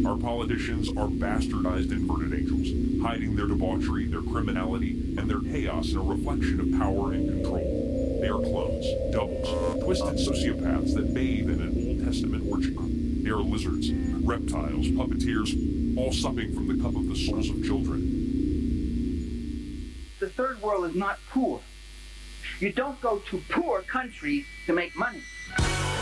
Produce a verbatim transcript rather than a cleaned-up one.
Our politicians are bastardized inverted angels, hiding their debauchery, their criminality, and their chaos in a reflection of power and control. They are clones, doubles, twisted sociopaths that bathe in an Old Testament orgy. They are lizards, reptiles, puppeteers, all supping from the cup of the souls of children. The third world is not poor. You don't go to poor countries to make money.